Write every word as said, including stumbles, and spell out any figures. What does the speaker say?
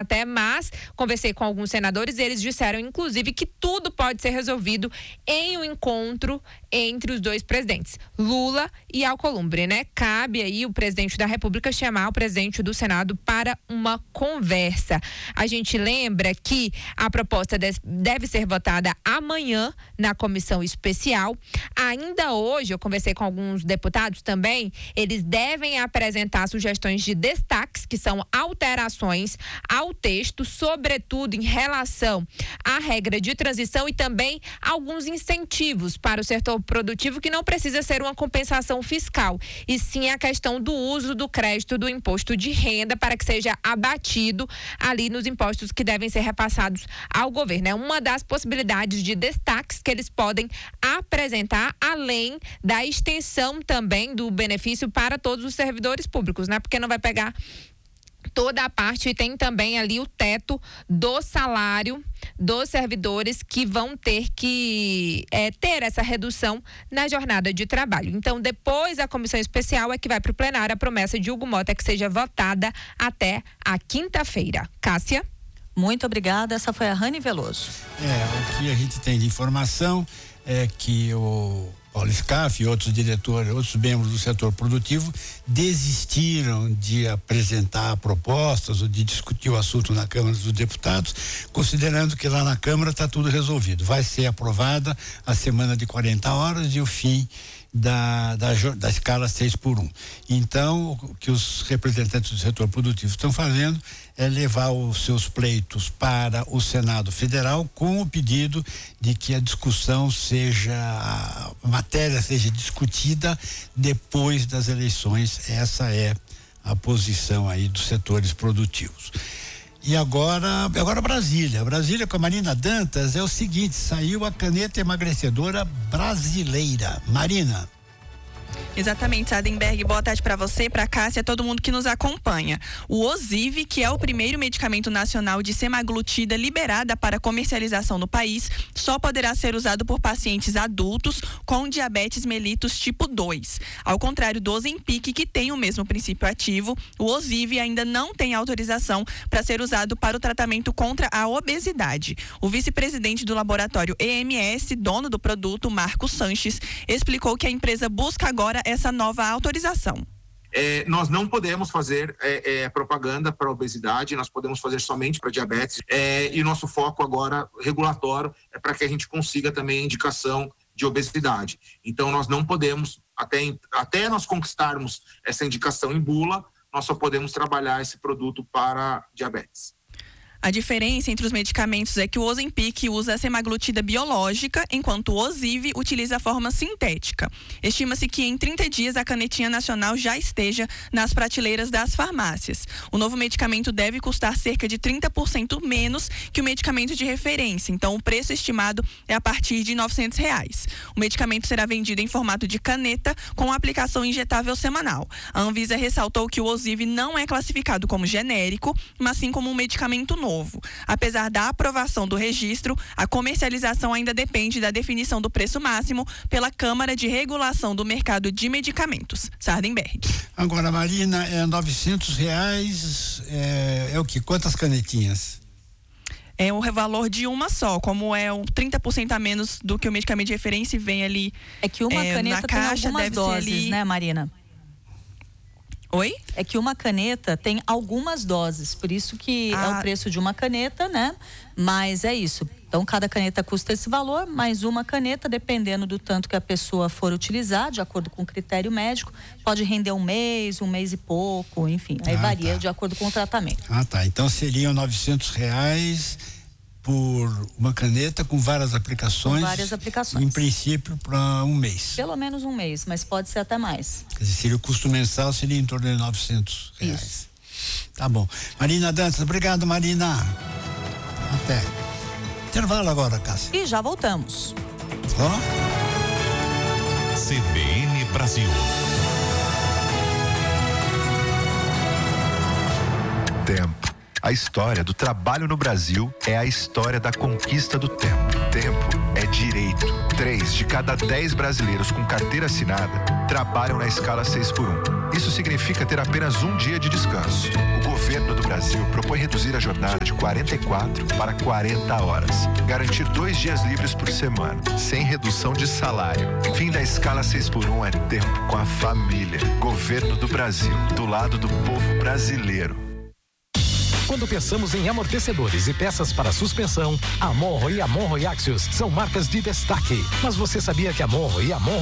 até, mas conversei com alguns senadores e eles disseram, inclusive, que tudo pode ser resolvido em um encontro entre os dois presidentes, Lula e Alcolumbre, né? Cabe aí o presidente da República chamar o presidente do Senado para uma conversa. A gente lembra que a proposta deve ser votada amanhã na comissão especial. Ainda hoje, eu conversei com alguns deputados também, eles devem apresentar sugestões de destaques, que são alterações ao texto, sobretudo em relação à regra de transição e também alguns incentivos para o setor produtivo, que não precisa ser uma compensação fiscal, e sim a questão do uso do crédito do imposto de renda para que seja abatido ali nos impostos que devem ser repassados ao governo. É uma das possibilidades de destaques que eles podem apresentar, além da extensão também do benefício para todos os servidores públicos, né? Porque não vai pegar toda a parte, e tem também ali o teto do salário dos servidores que vão ter que é, ter essa redução na jornada de trabalho. Então, depois da comissão especial é que vai para o plenário a promessa de Hugo Mota que seja votada até a quinta-feira. Cássia? Muito obrigada, essa foi a Rani Veloso. É, o que a gente tem de informação é que o Paulo Scaff e outros diretores, outros membros do setor produtivo desistiram de apresentar propostas ou de discutir o assunto na Câmara dos Deputados, considerando que lá na Câmara está tudo resolvido. Vai ser aprovada a semana de quarenta horas e o fim da, da, da escala seis por um. Então, o que os representantes do setor produtivo estão fazendo é levar os seus pleitos para o Senado Federal com o pedido de que a discussão seja, a matéria seja discutida depois das eleições. Essa é a posição aí dos setores produtivos. E agora, agora Brasília. Brasília com a Marina Dantas é o seguinte: saiu a caneta emagrecedora brasileira. Marina. Exatamente, Sardenberg, boa tarde para você, para Cássia, todo mundo que nos acompanha. O Ozivy, que é o primeiro medicamento nacional de semaglutida liberada para comercialização no país, só poderá ser usado por pacientes adultos com diabetes mellitus tipo dois. Ao contrário do Ozempic, que tem o mesmo princípio ativo, o Ozivy ainda não tem autorização para ser usado para o tratamento contra a obesidade. O vice-presidente do laboratório E M S, dono do produto, Marcos Sanches, explicou que a empresa busca agora essa nova autorização. É, nós não podemos fazer é, é, propaganda para obesidade, nós podemos fazer somente para diabetes, é, e nosso foco agora regulatório é para que a gente consiga também a indicação de obesidade. Então nós não podemos, até, até nós conquistarmos essa indicação em bula, nós só podemos trabalhar esse produto para diabetes. A diferença entre os medicamentos é que o Ozempic usa a semaglutida biológica, enquanto o Ozivy utiliza a forma sintética. Estima-se que em trinta dias a canetinha nacional já esteja nas prateleiras das farmácias. O novo medicamento deve custar cerca de trinta por cento menos que o medicamento de referência, então o preço estimado é a partir de novecentos reais. O medicamento será vendido em formato de caneta com aplicação injetável semanal. A Anvisa ressaltou que o Ozivy não é classificado como genérico, mas sim como um medicamento novo. Novo. Apesar da aprovação do registro, a comercialização ainda depende da definição do preço máximo pela Câmara de Regulação do Mercado de Medicamentos. Sardenberg. Agora, Marina, é novecentos reais, é, é o que? Quantas canetinhas? É o valor de uma só, como é um trinta por cento a menos do que o medicamento de referência e vem ali. É que uma é, caneta na tem caixa, algumas deve doses, ser ali... né, Marina? Oi? É que uma caneta tem algumas doses, por isso que ah. é o preço de uma caneta, né? Mas é isso. Então, cada caneta custa esse valor, mais uma caneta, dependendo do tanto que a pessoa for utilizar, de acordo com o critério médico, pode render um mês, um mês e pouco, enfim. Aí ah, varia tá. de acordo com o tratamento. Ah, tá. Então, seriam novecentos reais por uma caneta com várias aplicações. Com várias aplicações. Em princípio, para um mês. Pelo menos um mês, mas pode ser até mais. Quer dizer, seria o custo mensal, seria em torno de novecentos reais. Isso. Tá bom. Marina Dantas, obrigado, Marina. Até. Intervalo agora, Cássia. E já voltamos. Ó. C B N Brasil. Tempo. A história do trabalho no Brasil é a história da conquista do tempo. Tempo é direito. Três de cada dez brasileiros com carteira assinada trabalham na escala seis por um. Isso significa ter apenas um dia de descanso. O governo do Brasil propõe reduzir a jornada de quarenta e quatro para quarenta horas. Garantir dois dias livres por semana, sem redução de salário. Fim da escala seis por um é tempo com a família. Governo do Brasil, do lado do povo brasileiro. Quando pensamos em amortecedores e peças para suspensão, a Monro e a Monro e Axios são marcas de destaque. Mas você sabia que a Monro e a Monro